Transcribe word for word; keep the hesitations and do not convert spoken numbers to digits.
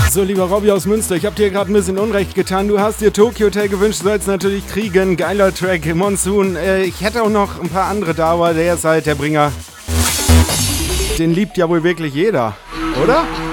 So, lieber Robby aus Münster, ich hab dir gerade ein bisschen Unrecht getan. Du hast dir Tokyo Hotel gewünscht, sollst natürlich kriegen. Geiler Track, Monsoon. Äh, ich hätte auch noch ein paar andere da, aber der ist halt der Bringer. Den liebt ja wohl wirklich jeder, oder?